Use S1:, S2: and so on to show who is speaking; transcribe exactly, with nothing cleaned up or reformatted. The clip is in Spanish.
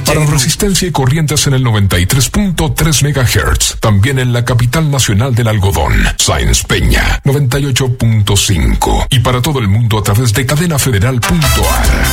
S1: Para resistencia y corrientes en el noventa y tres punto tres megahertz. También en la capital nacional del algodón, Sáenz Peña, noventa y ocho punto cinco. Y para todo el mundo a través de cadena federal punto a r.